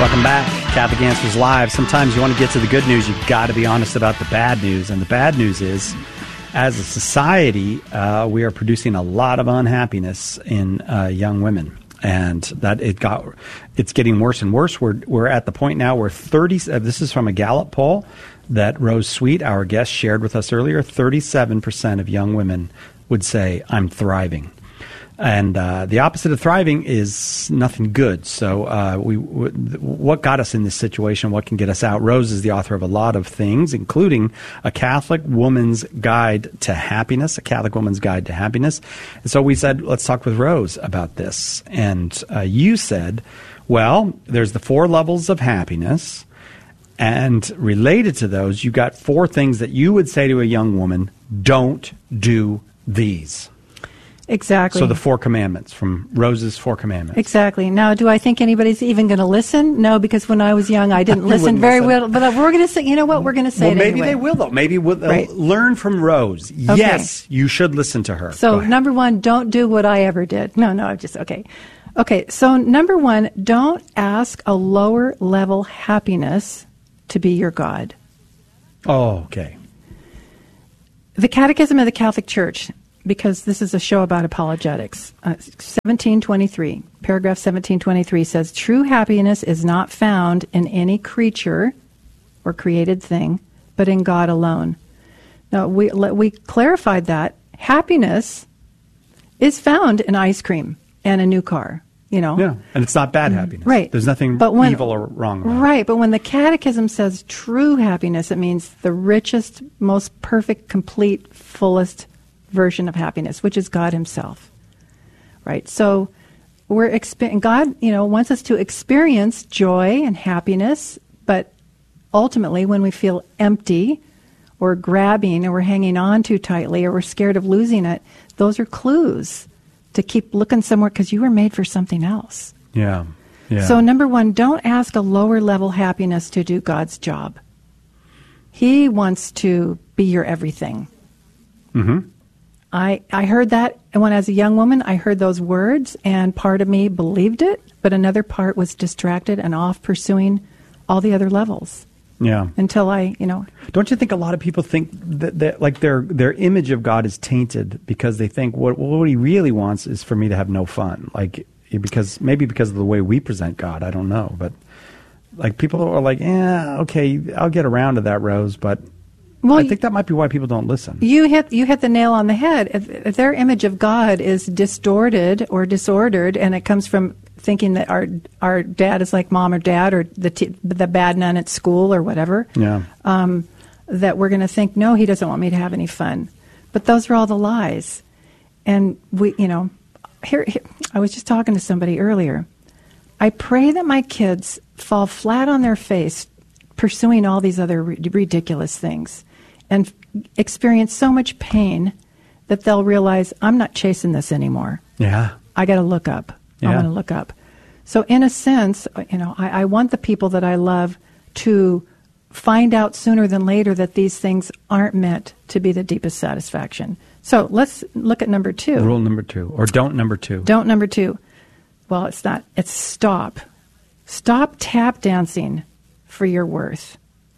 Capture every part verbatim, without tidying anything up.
Welcome back. Catholic Answers Live. Sometimes you want to get to the good news, you've got to be honest about the bad news. And the bad news is, as a society, uh, we are producing a lot of unhappiness in uh, young women. And that it got, it's getting worse and worse. We're we're at the point now where thirty. Uh, this is from a Gallup poll that Rose Sweet, our guest, shared with us earlier. Thirty-seven percent of young women would say, "I'm thriving," and uh, the opposite of thriving is nothing good. So, uh, we w- what got us in this situation? What can get us out? Rose is the author of a lot of things, including a Catholic Woman's Guide to Happiness, a Catholic Woman's Guide to Happiness. And so we said, let's talk with Rose about this. And uh, you said, well, there's the four levels of happiness, and related to those, you got four things that you would say to a young woman: don't do these. Exactly. So the four commandments, from Rose's Four Commandments. Exactly. Now, do I think anybody's even going to listen? No, because when I was young, I didn't listen very listen. well. But we're going to say, you know what, we're going to say well, it maybe anyway. they will, though. Maybe we'll, they'll Right. learn from Rose. Okay. Yes, you should listen to her. So number one, don't do what I ever did. No, no, I'm just, okay. Okay, so number one, don't ask a lower level happiness to be your God. Oh, okay. The Catechism of the Catholic Church, because this is a show about apologetics, uh, seventeen twenty-three, paragraph seventeen twenty-three says, true happiness is not found in any creature or created thing, but in God alone. Now, we, we clarified that happiness is found in ice cream and a new car, you know. Yeah, and it's not bad happiness. Right. There's nothing but when, evil or wrong about it. Right, but when the Catechism says true happiness, it means the richest, most perfect, complete, fullest version of happiness, which is God himself. Right? So we're exp- God, you know, wants us to experience joy and happiness, but ultimately when we feel empty or grabbing or we're hanging on too tightly or we're scared of losing it, those are clues to keep looking somewhere, because you were made for something else. Yeah. Yeah. So number one, don't ask a lower level happiness to do God's job. He wants to be your everything. Mm-hmm. I, I heard that, and when I was a young woman, I heard those words, and part of me believed it, but another part was distracted and off pursuing all the other levels. Yeah. Until I, you know. Don't you think a lot of people think that, that like their their image of God is tainted because they think what what he really wants is for me to have no fun, like because maybe because of the way we present God, I don't know, but like people are like, yeah, okay, I'll get around to that, Rose, but. Well, I think that might be why people don't listen. You hit you hit the nail on the head. If, if their image of God is distorted or disordered, and it comes from thinking that our our dad is like mom or dad, or the t- the bad nun at school or whatever, yeah, um, that we're going to think, no, he doesn't want me to have any fun. But those are all the lies. And we, you know, here, here I was just talking to somebody earlier. I pray that my kids fall flat on their face pursuing all these other ri- ridiculous things, and experience so much pain that they'll realize, I'm not chasing this anymore. Yeah. I got to look up. Yeah. I want to look up. So in a sense, you know, I, I want the people that I love to find out sooner than later that these things aren't meant to be the deepest satisfaction. So let's look at number two. Rule number two, or don't number two. Don't number two. Well, it's not. It's stop. Stop tap dancing for your worth.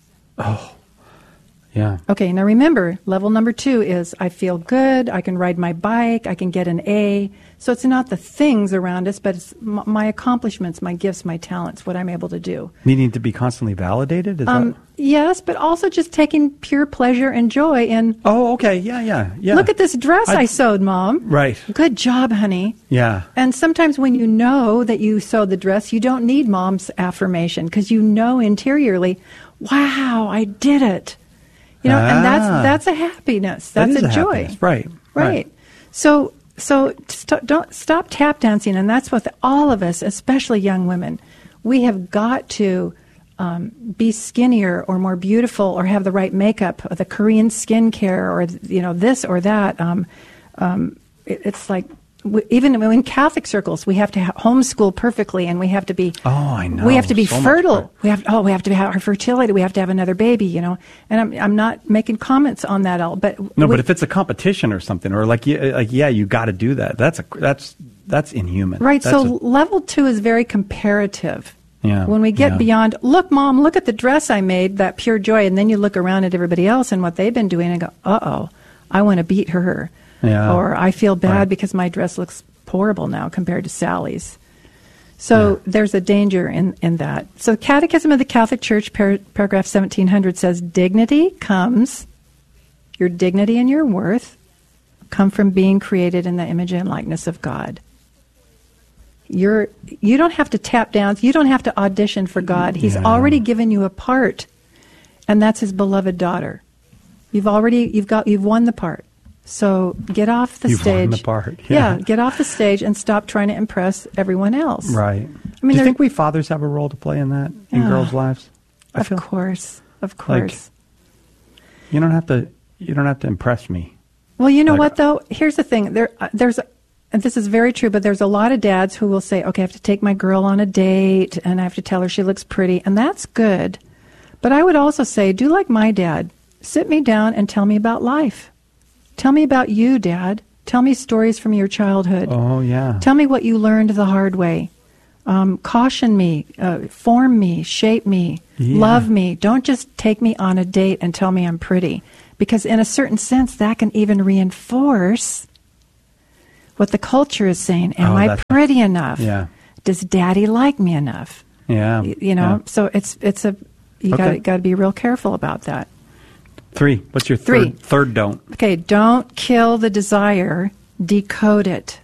Oh. Yeah. Okay, now remember, level number two is I feel good, I can ride my bike, I can get an A. So it's not the things around us, but it's m- my accomplishments, my gifts, my talents, what I'm able to do. Needing to be constantly validated? Is Um, that... Yes, but also just taking pure pleasure and joy in, Oh, okay. Yeah, yeah, yeah. look at this dress I, I sewed, Mom. Right. Good job, honey. Yeah. And sometimes when you know that you sewed the dress, you don't need Mom's affirmation, because you know interiorly, wow, I did it. You know, ah. and that's that's a happiness. That's that a, a joy. Happiness. Right, right. Right. So so st- don't stop tap dancing, and that's what the, all of us, especially young women, we have got to um, be skinnier or more beautiful, or have the right makeup, or the Korean skincare, or you know this or that. Um, um, it, it's like. We, even in Catholic circles, we have to ha- homeschool perfectly, and we have to be. Oh, I know. We have to be so fertile. We have. Oh, we have to have our fertility. We have to have another baby. You know, and I'm I'm not making comments on that all, but no. we, But if it's a competition or something, or like like yeah, you got to do that. That's a that's that's inhuman. right. That's so a, level two is very comparative. Yeah. When we get yeah. beyond, look, Mom, look at the dress I made, that pure joy, and then you look around at everybody else and what they've been doing and go, uh-oh, I want to beat her. Yeah. Or I feel bad Right. because my dress looks horrible now compared to Sally's. So Yeah. there's a danger in, in that. So Catechism of the Catholic Church, par- paragraph seventeen hundred says, dignity comes, your dignity and your worth come from being created in the image and likeness of God. You're, you don't have to tap dance. You don't have to audition for God. He's Yeah. already given you a part, and that's his beloved daughter. You've already, you've got, you've won the part. So get off the You've stage. won the part. Yeah. Yeah. Get off the stage and stop trying to impress everyone else. Right. I mean, Do you there- think we fathers have a role to play in that, in Yeah. girls' lives? I Of feel course, of course. you don't have to. You don't have to impress me. Well, you know Like- what, though? Here's the thing. There, uh, there's, and this is very true, but there's a lot of dads who will say, okay, I have to take my girl on a date, and I have to tell her she looks pretty, and that's good. But I would also say, do like my dad. Sit me down and tell me about life. Tell me about you, Dad. Tell me stories from your childhood. Oh yeah. Tell me what you learned the hard way. Um, caution me, uh, form me, shape me, Yeah. love me. Don't just take me on a date and tell me I'm pretty. Because in a certain sense, that can even reinforce what the culture is saying. Am Oh, I that's- pretty enough? Yeah. Does Daddy like me enough? Yeah. Y- You know, yeah. so it's it's a you Okay. got got to be real careful about that. Three. What's your Three. third? Third don't. Okay, don't kill the desire, decode it.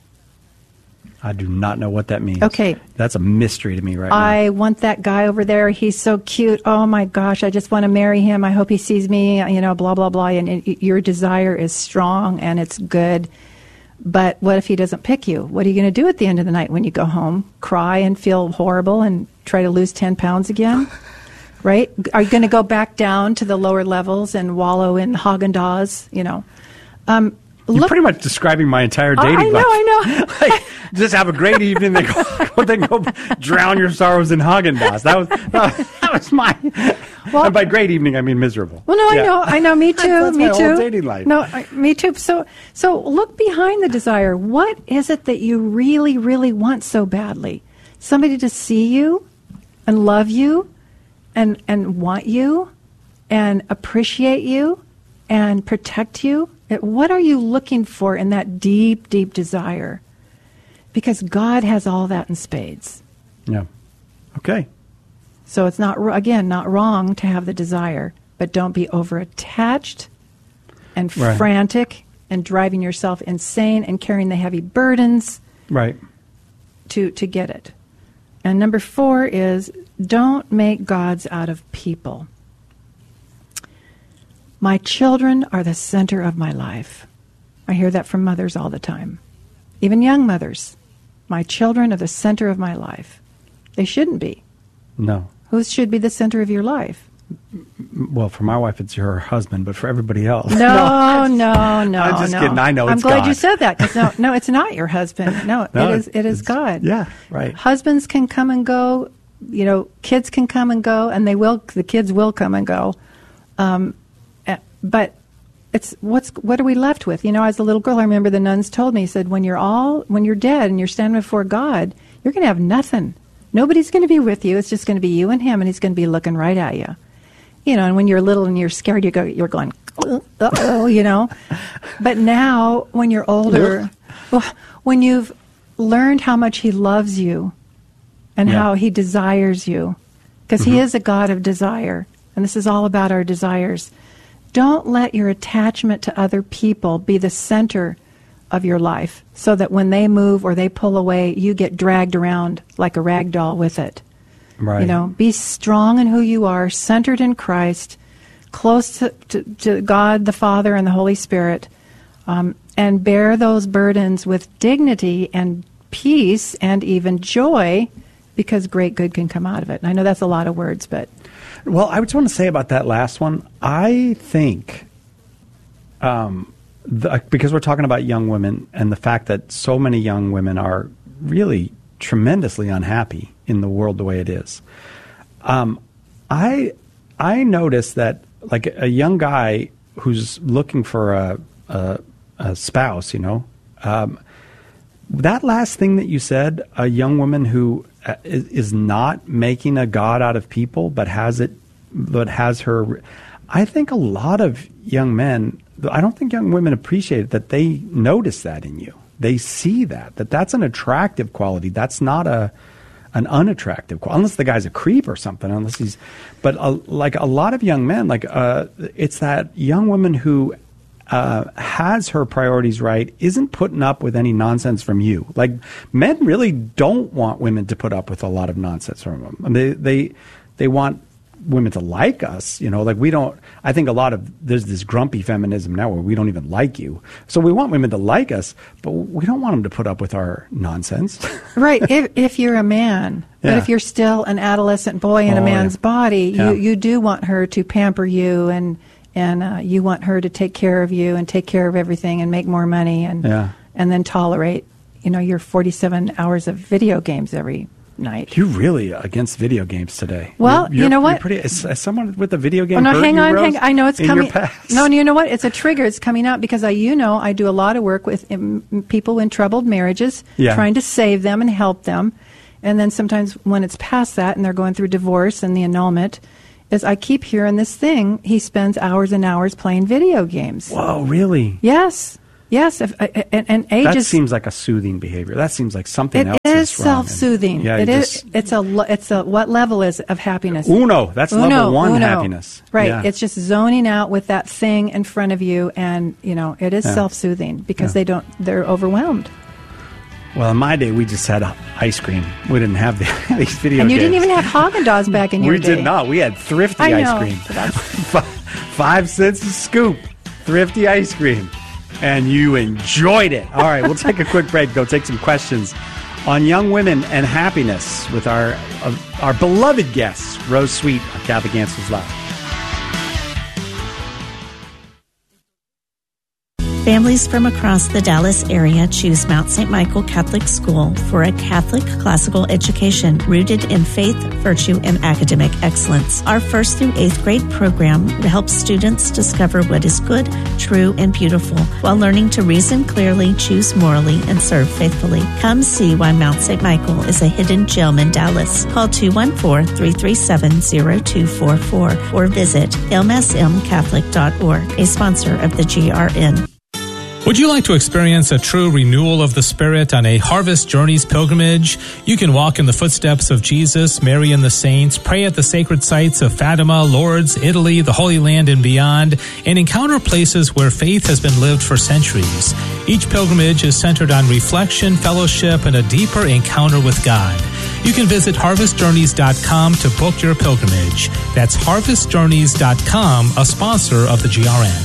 I do not know what that means. Okay. That's a mystery to me right now. I want that guy over there. He's so cute. Oh my gosh, I just want to marry him. I hope he sees me, you know, blah, blah, blah. And it, your desire is strong and it's good. But what if he doesn't pick you? What are you going to do at the end of the night when you go home? Cry and feel horrible and try to lose ten pounds again? Right? Are you going to go back down to the lower levels and wallow in Haagen-Dazs, you know? Um, You're look, pretty much describing my entire I- dating I know, life. I know. like, just have a great evening. Then go, then go drown your sorrows in Haagen-Dazs. That was that was my. Well- and by great evening, I mean miserable. Well, no, Yeah. I know, I know. Me too. That's me my too. whole dating life. No, I, me too. So, so look behind the desire. What is it that you really, really want so badly? Somebody to see you, and love you, and and want you, and appreciate you, and protect you. It- What are you looking for in that deep, deep desire? Because God has all that in spades. Yeah. Okay. So it's not, again, not wrong to have the desire, but don't be over-attached and Right. frantic and driving yourself insane and carrying the heavy burdens Right. to, to get it. And number four is don't make gods out of people. My children are the center of my life. I hear that from mothers all the time, even young mothers. My children are the center of my life. They shouldn't be. No. Who should be the center of your life? Well, for my wife, it's her husband, but for everybody else, No, no, no. I'm just no. kidding. I know I'm it's glad God. you said that. 'Cause no, no, it's not your husband. No, No, it is. It is it's- God. yeah, right. Husbands can come and go. You know, kids can come and go, and they will. The kids will come and go. Um, eh, but it's what's what are we left with? You know, as a little girl, I remember the nuns told me, said, when you're all when you're dead and you're standing before God, you're going to have nothing. Nobody's going to be with you. It's just going to be you and him, and he's going to be looking right at you. You know, and when you're little and you're scared, you go, you're going, uh-oh, you know. But now, when you're older, well, when you've learned how much he loves you and Yeah. how he desires you, because he is a God of desire, and this is all about our desires, don't let your attachment to other people be the center of your life so that when they move or they pull away, you get dragged around like a rag doll with it. Right. You know, be strong in who you are, centered in Christ, close to, to, to God the Father and the Holy Spirit, um, and bear those burdens with dignity and peace and even joy, because great good can come out of it. And I know that's a lot of words, but Well, I just want to say about that last one. I think, um, the, because we're talking about young women and the fact that so many young women are really tremendously unhappy in the world the way it is. Um, I I notice that like a young guy who's looking for a a, a spouse, you know, um, that last thing that you said, a young woman who uh, is, is not making a god out of people, but has it, but has her. I think a lot of young men, I don't think young women appreciate it, that they notice that in you. They see that, that that's an attractive quality. That's not a an unattractive quality, unless the guy's a creep or something, unless he's, but uh, like a lot of young men, like uh, it's that young woman who uh, has her priorities right, isn't putting up with any nonsense from you. Like men really don't want women to put up with a lot of nonsense from them. I mean, they, they, they want women to like us, you know, like we don't, I think a lot of, there's this grumpy feminism now where we don't even like you. So we want women to like us, but we don't want them to put up with our nonsense. Right. If, if you're a man, yeah. But if you're still an adolescent boy in oh, a man's yeah. body, yeah. you, you do want her to pamper you and, and uh, you want her to take care of you and take care of everything and make more money and, yeah. and then tolerate, you know, your forty-seven hours of video games every night. You're really against video games today. Well, you're, you're, you know what? Pretty, is, is someone with a video game? Oh, no, hang you, on, Rose, hang. I know it's coming. Your No, you know what? It's a trigger. It's coming out because I, you know, I do a lot of work with um, people in troubled marriages, yeah. trying to save them and help them. And then sometimes when it's past that and they're going through divorce and the annulment, is I keep hearing this thing. He spends hours and hours playing video games. Whoa, really? Yes. Yes, if, and, and age that is, seems like a soothing behavior. That seems like something it else is is wrong. self-soothing. Yeah, it is. just, It's a. It's a. What level is it of happiness? Uno. That's uno, level one uno. happiness. Right. Yeah. It's just zoning out with that thing in front of you, and you know it is yeah. self-soothing because yeah. they don't. They're overwhelmed. Well, in my day, we just had ice cream. We didn't have the, these video and you games. didn't even have Haagen-Dazs back in your we day. We did not. We had Thrifty I ice know, cream. That's Five cents a scoop. Thrifty ice cream. And you enjoyed it. All right, we'll take a quick break. Go take some questions on young women and happiness with our uh, our beloved guests, Rose Sweet on Catholic Answers Live. Families from across the Dallas area choose Mount Saint Michael Catholic School for a Catholic classical education rooted in faith, virtue, and academic excellence. Our first through eighth grade program helps students discover what is good, true, and beautiful while learning to reason clearly, choose morally, and serve faithfully. Come see why Mount Saint Michael is a hidden gem in Dallas. Call two one four, three three seven, zero two four four or visit m s m catholic dot org, a sponsor of the G R N. Would you like to experience a true renewal of the Spirit on a Harvest Journeys pilgrimage? You can walk in the footsteps of Jesus, Mary, and the saints, pray at the sacred sites of Fatima, Lourdes, Italy, the Holy Land, and beyond, and encounter places where faith has been lived for centuries. Each pilgrimage is centered on reflection, fellowship, and a deeper encounter with God. You can visit harvest journeys dot com to book your pilgrimage. That's harvest journeys dot com, a sponsor of the G R N.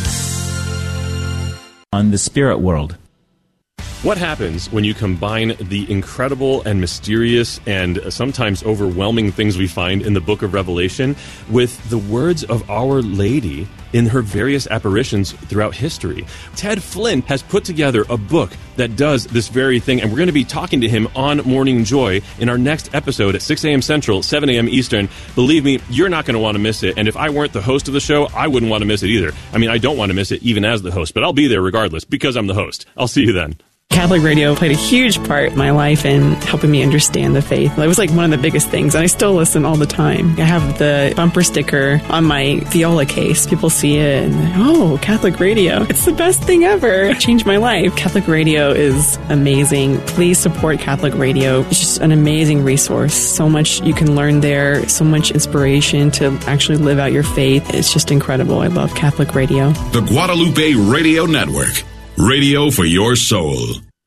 On the spirit world. What happens when you combine the incredible and mysterious and sometimes overwhelming things we find in the book of Revelation with the words of Our Lady in her various apparitions throughout history? Ted Flint has put together a book that does this very thing, and we're going to be talking to him on Morning Joy in our next episode at six a.m. Central, seven a.m. Eastern. Believe me, you're not going to want to miss it, and if I weren't the host of the show, I wouldn't want to miss it either. I mean, I don't want to miss it even as the host, but I'll be there regardless because I'm the host. I'll see you then. Catholic radio played a huge part in my life in helping me understand the faith. It was like one of the biggest things, and I still listen all the time. I have the bumper sticker on my viola case. People see it and, oh, Catholic radio. It's the best thing ever. It changed my life. Catholic radio is amazing. Please support Catholic radio. It's just an amazing resource. So much you can learn there, so much inspiration to actually live out your faith. It's just incredible. I love Catholic radio. The Guadalupe Radio Network. Radio for your soul.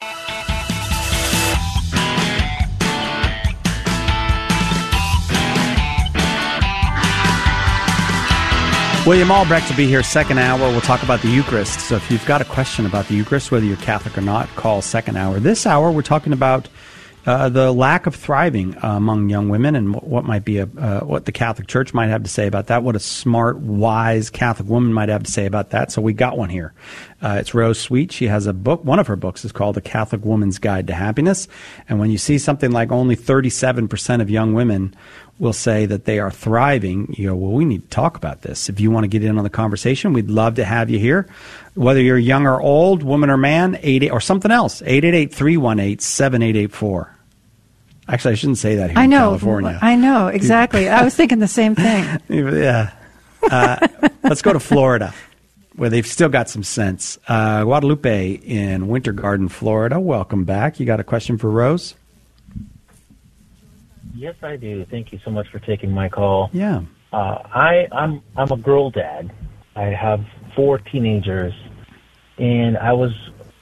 William Albrecht will be here second hour. We'll talk about the Eucharist. So if you've got a question about the Eucharist, whether you're Catholic or not, call second hour. This hour, we're talking about uh, the lack of thriving uh, among young women and what, what might be a uh, what the Catholic Church might have to say about that. What a smart, wise Catholic woman might have to say about that. So we got one here. Uh, it's Rose Sweet. She has a book. One of her books is called The Catholic Woman's Guide to Happiness. And when you see something like only thirty-seven percent of young women will say that they are thriving, you go, well, we need to talk about this. If you want to get in on the conversation, we'd love to have you here. Whether you're young or old, woman or man, eight, or something else, eight eight eight, three one eight, seven eight eight four. Actually, I shouldn't say that here I in know. California. I know, exactly. I was thinking the same thing. Yeah. Uh, let's go to Florida, where they've still got some sense. Uh, Guadalupe in Winter Garden, Florida. Welcome back. You got a question for Rose? Yes, I do. Thank you so much for taking my call. Yeah. Uh, I, I'm I'm a girl dad. I have four teenagers, and I was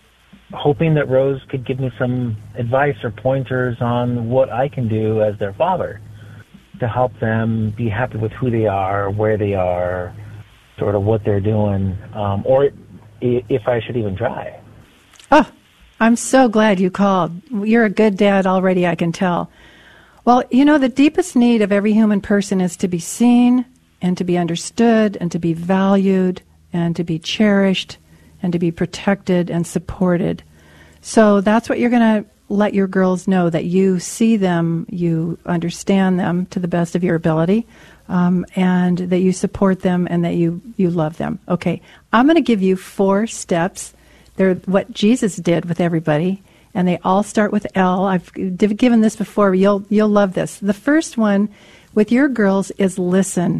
hoping that Rose could give me some advice or pointers on what I can do as their father to help them be happy with who they are, where they are, sort of what they're doing, um, or if I should even try. Oh, I'm so glad you called. You're a good dad already, I can tell. Well, you know, the deepest need of every human person is to be seen and to be understood and to be valued and to be cherished and to be protected and supported. So that's what you're going to let your girls know, that you see them, you understand them to the best of your ability, um, and that you support them and that you, you love them. Okay, I'm going to give you four steps. They're what Jesus did with everybody, and they all start with L. I've given this before. You'll you'll love this. The first one with your girls is listen.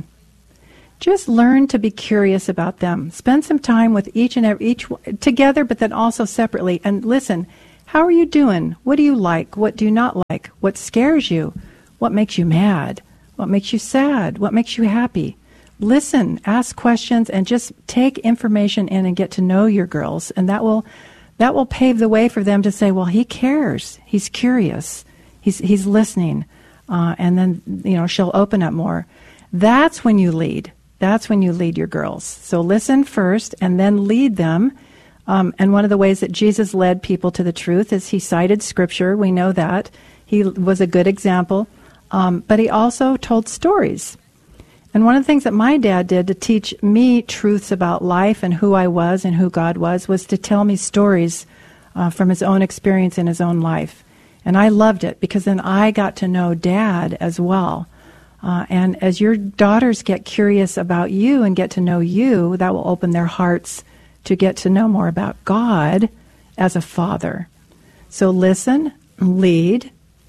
Just learn to be curious about them. Spend some time with each and every each together, but then also separately, and listen. How are you doing? What do you like? What do you not like? What scares you? What makes you mad? What makes you sad? What makes you happy? Listen, ask questions, and just take information in and get to know your girls, and that will that will pave the way for them to say, well, he cares. He's curious. He's he's listening. Uh, and then, you know, she'll open up more. That's when you lead. That's when you lead your girls. So listen first and then lead them. Um, and one of the ways that Jesus led people to the truth is he cited Scripture. We know that. He was a good example. Um, but he also told stories. And one of the things that my dad did to teach me truths about life and who I was and who God was, was to tell me stories uh, from his own experience in his own life. And I loved it because then I got to know Dad as well. Uh, and as your daughters get curious about you and get to know you, that will open their hearts to get to know more about God as a father. So listen, lead,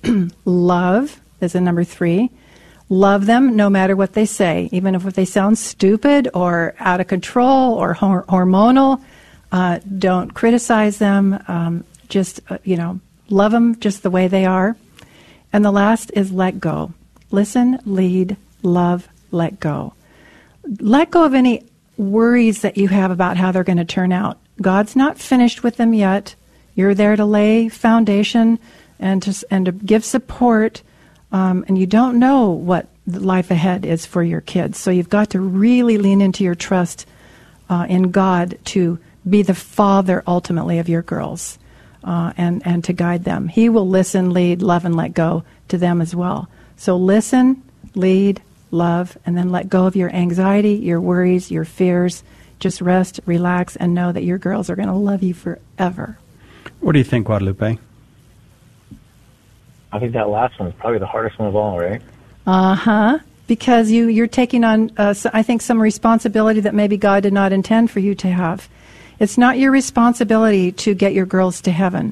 love is a number three. Love them no matter what they say, even if they sound stupid or out of control or hor- hormonal. Uh, don't criticize them. Um, just, uh, you know, love them just the way they are. And the last is let go. Listen, lead, love, let go. Let go of any worries that you have about how they're going to turn out. God's not finished with them yet. You're there to lay foundation and to and to give support, um, and you don't know what the life ahead is for your kids. So you've got to really lean into your trust uh, in God to be the father ultimately of your girls, uh, and and to guide them. He will listen, lead, love, and let go to them as well. So listen, lead, love, and then let go of your anxiety, your worries, your fears. Just rest, relax, and know that your girls are going to love you forever. What do you think, Guadalupe? I think that last one is probably the hardest one of all, right? Uh-huh. Because you, you're taking on, uh, I think, some responsibility that maybe God did not intend for you to have. It's not your responsibility to get your girls to heaven.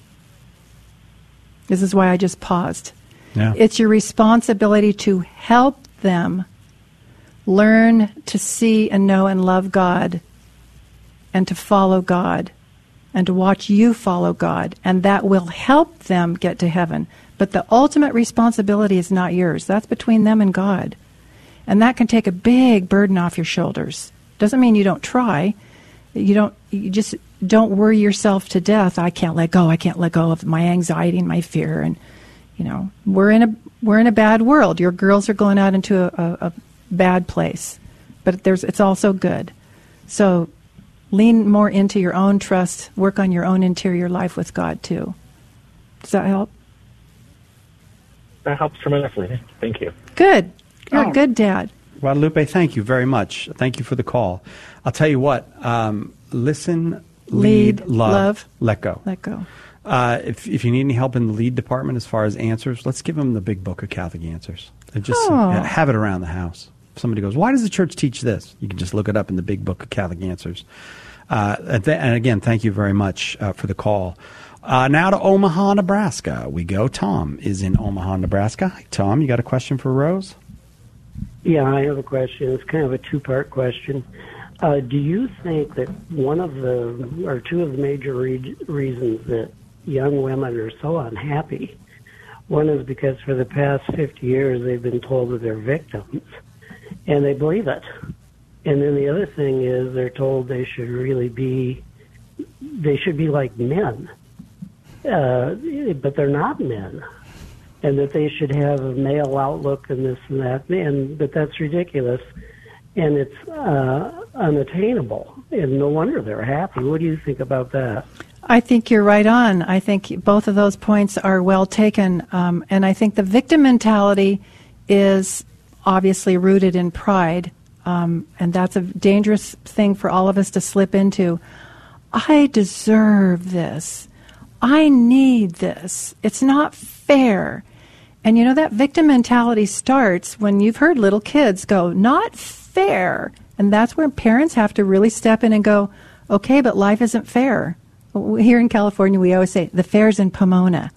This is why I just paused. Yeah. It's your responsibility to help them learn to see and know and love God and to follow God and to watch you follow God. And that will help them get to heaven. But the ultimate responsibility is not yours. That's between them and God. And that can take a big burden off your shoulders. Doesn't mean you don't try. You don't. You just don't worry yourself to death. I can't let go. I can't let go of my anxiety and my fear. And you know, we're in a we're in a bad world. Your girls are going out into a, a, a bad place, but there's it's also good. So lean more into your own trust. Work on your own interior life with God too. Does that help? That helps tremendously. Thank you. Good. You're Oh. a good dad. Guadalupe, thank you very much. Thank you for the call. I'll tell you what, um, listen, lead, Lead, love, love, let go. Let go. Uh, if, if you need any help in the lead department as far as answers, let's give them the big book of Catholic Answers. And just Oh. uh, have it around the house. If somebody goes, why does the church teach this? You can just look it up in the big book of Catholic Answers. Uh, and, th- and again, thank you very much uh, for the call. Uh, now to Omaha, Nebraska. We go. Tom is in Omaha, Nebraska. Hi, Tom, you got a question for Rose? Yeah, I have a question. It's kind of a two-part question. Uh, do you think that one of the, or two of the major re- reasons that young women are so unhappy, one is because for the past fifty years they've been told that they're victims, and they believe it. And then the other thing is they're told they should really be, they should be like men, uh, but they're not men, and that they should have a male outlook and this and that, and but that's ridiculous, and it's uh, unattainable, and no wonder they're happy. What do you think about that? I think you're right on. I think both of those points are well taken, um, and I think the victim mentality is obviously rooted in pride. Um, and that's a dangerous thing for all of us to slip into. I deserve this. I need this. It's not fair. And you know, that victim mentality starts when you've heard little kids go, not fair. And that's where parents have to really step in and go, okay, but life isn't fair. Here in California, we always say, the fair's in Pomona.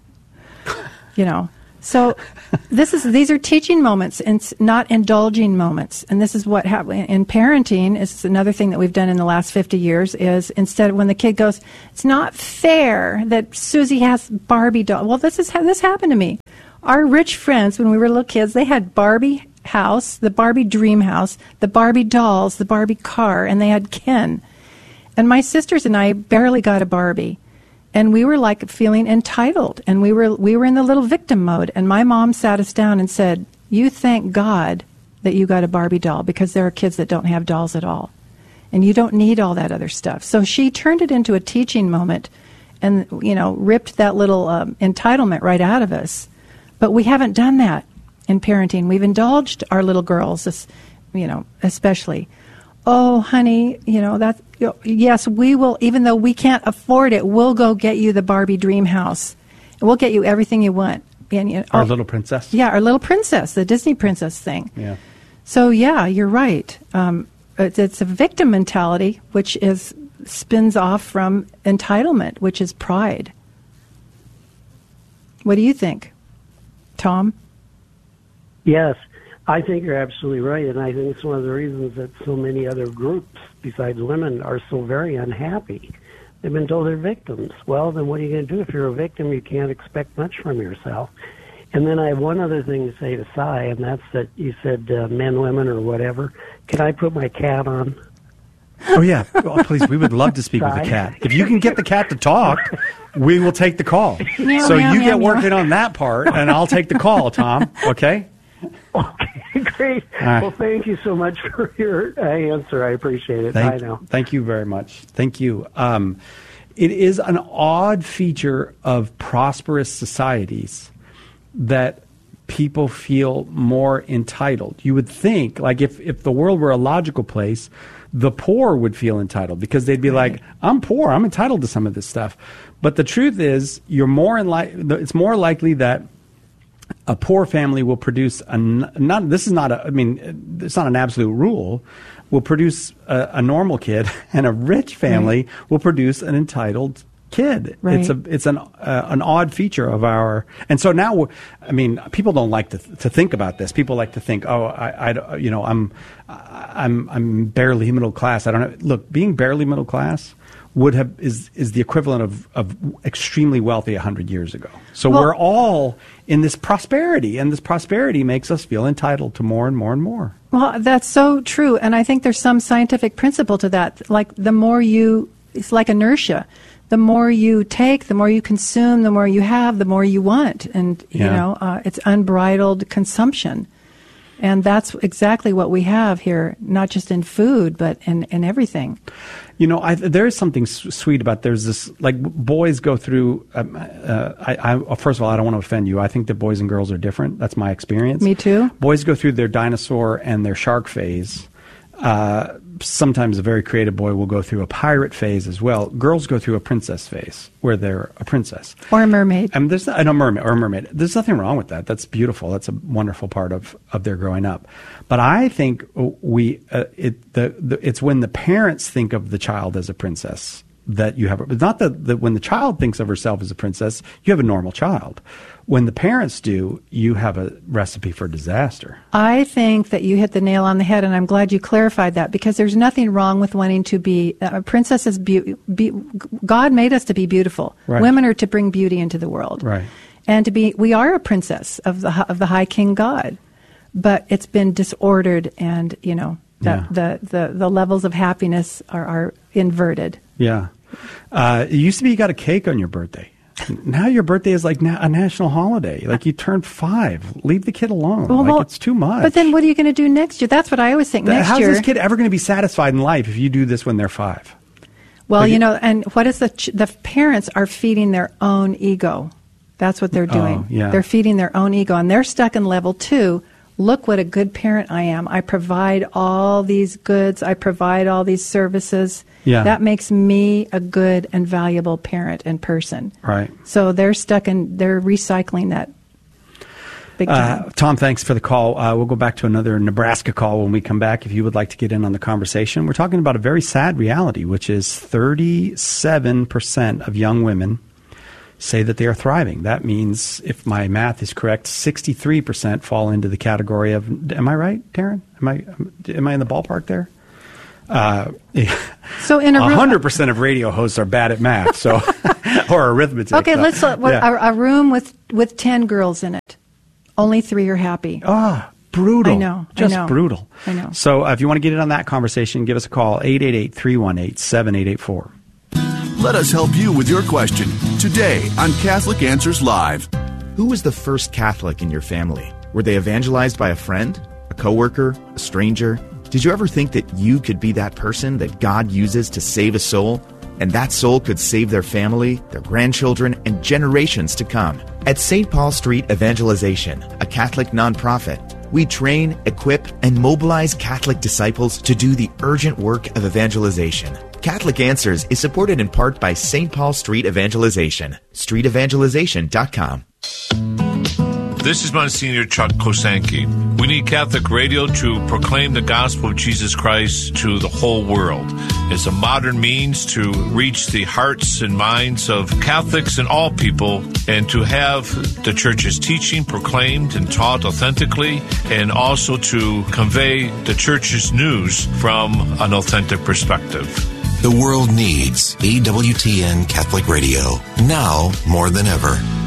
You know. So this is these are teaching moments and not indulging moments. And this is what happens in parenting. Is another thing that we've done in the last fifty years is instead of when the kid goes, it's not fair that Susie has Barbie doll. Well, this is this happened to me. Our rich friends, when we were little kids, they had Barbie house, the Barbie dream house, the Barbie dolls, the Barbie car, and they had Ken. And my sisters and I barely got a Barbie. And we were like feeling entitled, and we were we were in the little victim mode. And my mom sat us down and said, you thank God that you got a Barbie doll, because there are kids that don't have dolls at all. And you don't need all that other stuff. So she turned it into a teaching moment and, you know, ripped that little um, entitlement right out of us. But we haven't done that in parenting. We've indulged our little girls, you know, especially. Oh, honey, you know, that, you know, yes, we will, even though we can't afford it, we'll go get you the Barbie dream house. And we'll get you everything you want. And, you know, Our oh, little princess. Yeah, our little princess, the Disney princess thing. Yeah. So, yeah, you're right. Um, it's, it's a victim mentality, which is spins off from entitlement, which is pride. What do you think, Tom? Yes, I think you're absolutely right, and I think it's one of the reasons that so many other groups besides women are so very unhappy. They've been told they're victims. Well, then what are you going to do? If you're a victim, you can't expect much from yourself. And then I have one other thing to say to Cy, and that's that you said uh, men, women, or whatever. Can I put my cat on? Oh, yeah. Oh, please, we would love to speak with the cat. If you can get the cat to talk, we will take the call. Meow, so meow, you meow, get meow. working on that part, and I'll take the call, Tom. Okay? Okay, great. right. Well, thank you so much for your uh, answer. I appreciate it. Thank, Bye now. Thank you very much. Thank you. Um, it is an odd feature of prosperous societies that people feel more entitled. You would think, like, if, if the world were a logical place, the poor would feel entitled because they'd be right. like, I'm poor, I'm entitled to some of this stuff. But the truth is, you're more in li- it's more likely that a poor family will produce a not. This is not a. I mean, it's not an absolute rule. Will produce a, a normal kid, and a rich family right. will produce an entitled kid. Right. It's a. It's an uh, an odd feature of our. And so now, I mean, people don't like to to think about this. People like to think, oh, I, I you know, I'm, I'm, I'm barely middle class. I don't know. Look, being barely middle class would have is is the equivalent of, of extremely wealthy a hundred years ago. So well, we're all in this prosperity, and this prosperity makes us feel entitled to more and more and more. Well, that's so true, and I think there's some scientific principle to that. Like the more you, it's like inertia. The more you take, the more you consume, the more you have, the more you want, and you Yeah. know uh, it's unbridled consumption. And that's exactly what we have here, not just in food, but in, in everything. You know, I, there is something s- sweet about there's this, like, boys go through, um, uh, I, I, first of all, I don't want to offend you. I think that boys and girls are different. That's my experience. Me too. Boys go through their dinosaur and their shark phase. Uh, sometimes a very creative boy will go through a pirate phase as well. Girls go through a princess phase where they're a princess. Or a mermaid. And there's and a mermaid or a mermaid. There's nothing wrong with that. That's beautiful. That's a wonderful part of, of their growing up. But I think we uh, it the, the it's when the parents think of the child as a princess that you have. It's not that, that when the child thinks of herself as a princess, you have a normal child. When the parents do, you have a recipe for disaster. I think that you hit the nail on the head, and I'm glad you clarified that, because there's nothing wrong with wanting to be a princess. Is be, be, God made us to be beautiful. Right. Women are to bring beauty into the world, right? And to be, we are a princess of the of the High King God, but it's been disordered, and you know the Yeah. the, the, the levels of happiness are, are inverted. Yeah. Uh, it used to be you got a cake on your birthday. Now your birthday is like na- a national holiday. Like you turned five. Leave the kid alone. Well, like well, it's too much. But then what are you going to do next year? That's what I always think. The- Next How's year, this kid ever going to be satisfied in life if you do this when they're five? well, Like you it- know, and what is the ch- the parents are feeding their own ego. That's what they're doing. Oh, yeah. They're feeding their own ego, and they're stuck in level two. Look what a good parent I am. I provide all these goods. I provide all these services. Yeah. That makes me a good and valuable parent and person. Right. So they're stuck in, they're recycling that big time. Uh, Tom, thanks for the call. Uh, we'll go back to another Nebraska call when we come back if you would like to get in on the conversation. We're talking about a very sad reality, which is thirty-seven percent of young women say that they are thriving. That means, if my math is correct, sixty-three percent fall into the category of, am I right, Taryn? Am I, am I in the ballpark there? Uh, So in a room- one hundred percent of radio hosts are bad at math, so or arithmetic. Okay, so, let's, uh, what, yeah. a, a room with, with ten girls in it. Only three are happy. Ah, brutal. I know. Just I know. brutal. I know. So uh, if you want to get in on that conversation, give us a call, eight eight eight, three one eight, seven eight eight four. Let us help you with your question today on Catholic Answers Live. Who was the first Catholic in your family? Were they evangelized by a friend, a coworker, a stranger? Did you ever think that you could be that person that God uses to save a soul? And that soul could save their family, their grandchildren, and generations to come. At Saint Paul Street Evangelization, a Catholic nonprofit, we train, equip, and mobilize Catholic disciples to do the urgent work of evangelization. Catholic Answers is supported in part by Saint Paul Street Evangelization, street evangelization dot com. This is Monsignor Chuck Kosanke. We need Catholic radio to proclaim the gospel of Jesus Christ to the whole world. It's a modern means to reach the hearts and minds of Catholics and all people, and to have the Church's teaching proclaimed and taught authentically, and also to convey the Church's news from an authentic perspective. The world needs A W T N Catholic Radio, now more than ever.